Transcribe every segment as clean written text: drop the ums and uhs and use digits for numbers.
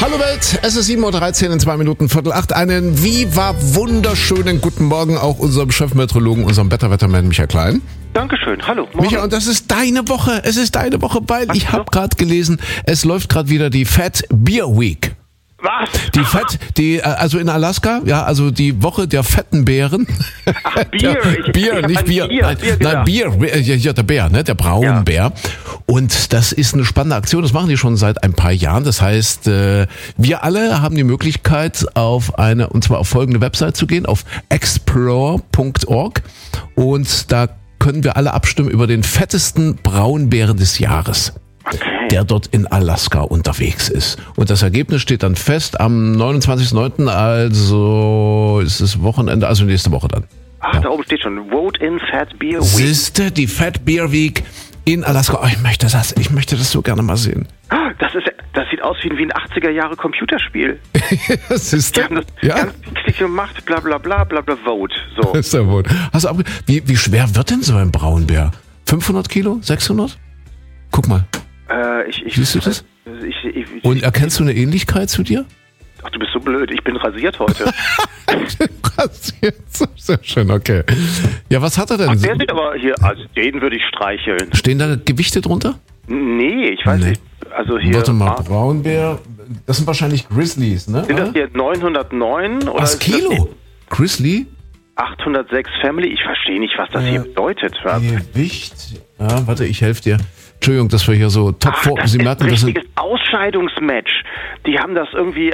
Hallo Welt, es ist 7.13 Uhr in 2 Minuten, 7:45. Einen wunderschönen guten Morgen auch unserem Chefmeteorologen, unserem Wetterman Michael Klein. Dankeschön, hallo. Morgen. Michael, und das ist deine Woche, weil ich habe gerade gelesen, es läuft gerade wieder die Fat Beer Week. Was? Also in Alaska, ja, also die Woche der fetten Bären. Ach, Bier. Nicht Bier. Nein, Bier. Ja, der Bär, ne, der Braunbär. Und das ist eine spannende Aktion, das machen die schon seit ein paar Jahren. Das heißt, wir alle haben die Möglichkeit, auf folgende Website zu gehen, auf explore.org. Und da können wir alle abstimmen über den fettesten Braunbären des Jahres. Okay. Der dort in Alaska unterwegs ist. Und das Ergebnis steht dann fest am 29.09., also ist es Wochenende, also nächste Woche dann. Ach, ja. Da oben steht schon, Vote in Fat Beer Week. Siehste, die Fat Beer Week in Alaska. Oh, ich möchte das so gerne mal sehen. Das sieht aus wie ein 80er Jahre Computerspiel. Siehste? Die haben das ganz pixelig gemacht, bla bla bla bla bla, Vote. So. Das ist der Vote. Wie schwer wird denn so ein Braunbär? 500 Kilo? 600? Guck mal. Siehst du das? Und erkennst du eine Ähnlichkeit zu dir? Ach, du bist so blöd. Ich bin rasiert heute. Rasiert? Sehr schön, okay. Ja, was hat er denn? Ach, der sieht aber hier, also den würde ich streicheln. Stehen da Gewichte drunter? Nee, ich weiß nicht. Also hier. Warte mal, Braunbär, das sind wahrscheinlich Grizzlies, ne? Sind das hier 909? Oder was, Kilo? Grizzly? 806 Family? Ich verstehe nicht, was das hier bedeutet. Gewicht? Ja, warte, ich helfe dir. Entschuldigung, dass wir hier so top vor. Sie merken, das ist ein richtiges Ausscheidungsmatch. Die haben das irgendwie,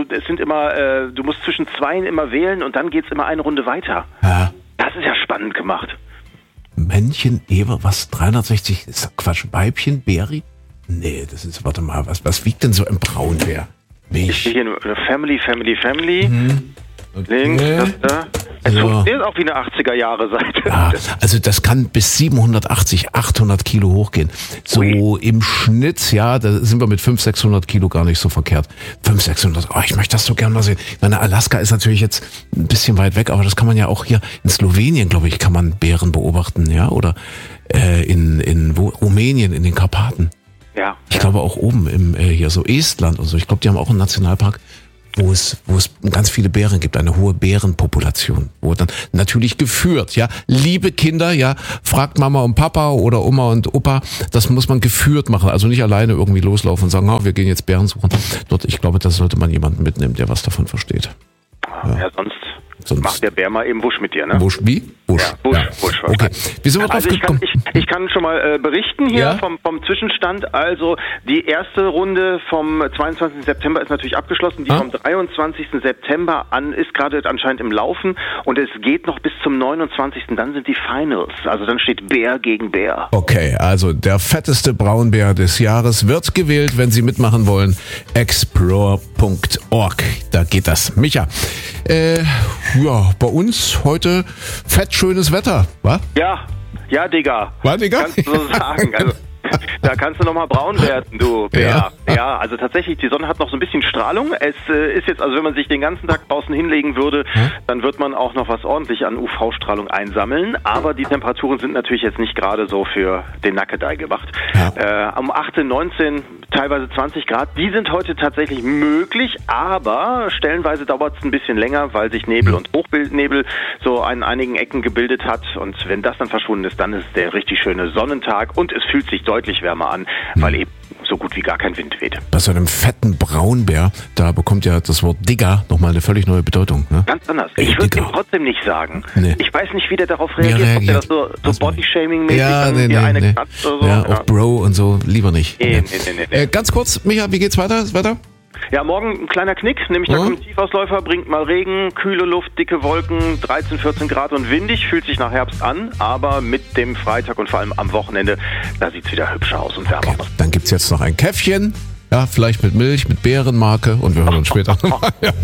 du musst zwischen zweien immer wählen und dann geht's immer eine Runde weiter. Ja. Das ist ja spannend gemacht. Männchen, Eber, was? 360? Ist das Quatsch? Weibchen, Bäri? Nee, das ist, warte mal, was wiegt denn so ein Braunbär? Ich sehe hier nur Family. Okay. Links, das da. Es So. funktioniert auch wie eine 80er-Jahre-Seite. Ja, also das kann bis 780, 800 Kilo hochgehen. So im Schnitt, ja, da sind wir mit 500, 600 Kilo gar nicht so verkehrt. 500, 600, ich möchte das so gern mal sehen. Ich meine, Alaska ist natürlich jetzt ein bisschen weit weg, aber das kann man ja auch hier in Slowenien, glaube ich, kann man Bären beobachten, ja, oder in Rumänien, in den Karpaten. Ja. Ich glaube auch oben hier so Estland und so. Ich glaube, die haben auch einen Nationalpark, wo es ganz viele Bären gibt, eine hohe Bärenpopulation, wo dann natürlich geführt, ja, liebe Kinder, ja, fragt Mama und Papa oder Oma und Opa, das muss man geführt machen, also nicht alleine irgendwie loslaufen und sagen, wir gehen jetzt Bären suchen. Dort, ich glaube, da sollte man jemanden mitnehmen, der was davon versteht. Ja, sonst macht der Bär mal eben Wusch mit dir, ne? Wusch, wie? Wusch. Ja, Wusch. Okay. Wie sind wir drauf Also gekommen? ich kann schon mal berichten hier Ja? vom Zwischenstand. Also die erste Runde vom 22. September ist natürlich abgeschlossen. Die vom 23. September an ist gerade anscheinend im Laufen. Und es geht noch bis zum 29. Dann sind die Finals. Also dann steht Bär gegen Bär. Okay, also der fetteste Braunbär des Jahres wird gewählt, wenn Sie mitmachen wollen. Explore.org, da geht das. Micha, bei uns heute fettschönes Wetter, wa? Ja, Digga. Was, Digga? Kannst du so sagen. Also, da kannst du nochmal braun werden, du Bär. Ja, also tatsächlich, die Sonne hat noch so ein bisschen Strahlung. Es ist jetzt, also wenn man sich den ganzen Tag draußen hinlegen würde, dann wird man auch noch was ordentlich an UV-Strahlung einsammeln. Aber die Temperaturen sind natürlich jetzt nicht gerade so für den Nackedei gemacht. Ja. Um 18, 19, teilweise 20 Grad, die sind heute tatsächlich möglich, aber stellenweise dauert es ein bisschen länger, weil sich Nebel und Hochbildnebel so an einigen Ecken gebildet hat. Und wenn das dann verschwunden ist, dann ist der richtig schöne Sonnentag und es fühlt sich deutlich wärmer an, weil eben so gut wie gar kein Wind weht. Bei so einem fetten Braunbär, da bekommt ja das Wort Digger nochmal eine völlig neue Bedeutung. Ne? Ganz anders. Ich würde ihm trotzdem nicht sagen. Nee. Ich weiß nicht, wie der darauf reagiert. Ob der das so Body-Shaming-mäßig nee. kratzt oder so. Ja, auch Bro und so, lieber nicht. Nee. Ganz kurz, Micha, wie geht's weiter? Das Wetter? Ja, morgen ein kleiner Knick, nämlich der Tiefauslaufer bringt mal Regen, kühle Luft, dicke Wolken, 13, 14 Grad und windig, fühlt sich nach Herbst an, aber mit dem Freitag und vor allem am Wochenende, da sieht's wieder hübscher aus und wärmer aus. Dann gibt's jetzt noch ein Käffchen, ja, vielleicht mit Milch, mit Beerenmarke und wir hören uns später. Ja.